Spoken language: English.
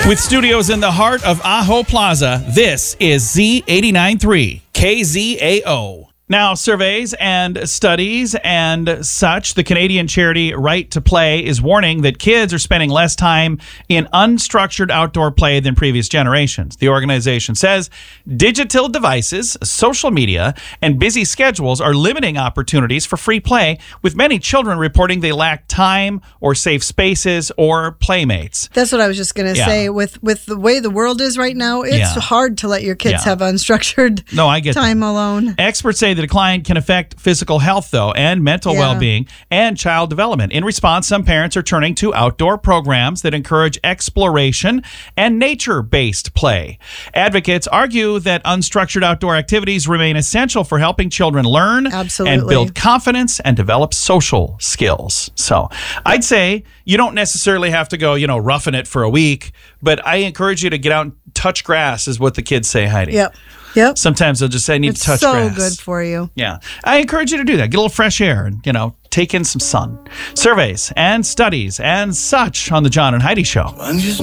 With studios in the heart of Ajo Plaza, this is Z89.3 KZAO. Now, surveys and studies and such, the Canadian charity Right to Play is warning that kids are spending less time in unstructured outdoor play than previous generations. The organization says digital devices, social media, and busy schedules are limiting opportunities for free play, with many children reporting they lack time or safe spaces or playmates. That's what I was just going to say. With the way the world is right now, it's hard to let your kids have unstructured time alone. Experts say the decline can affect physical health, though, and mental well-being and child development. In response, some parents are turning to outdoor programs that encourage exploration and nature-based play. Advocates argue that unstructured outdoor activities remain essential for helping children learn and build confidence and develop social skills. So I'd say you don't necessarily have to go, roughing it for a week, but I encourage you to get out and touch grass, is what the kids say, Heidi. Yep. Sometimes they'll just say, I need to touch grass. It's so good for you. Yeah. I encourage you to do that. Get a little fresh air and, take in some sun. Surveys and studies and such on the John and Heidi Show.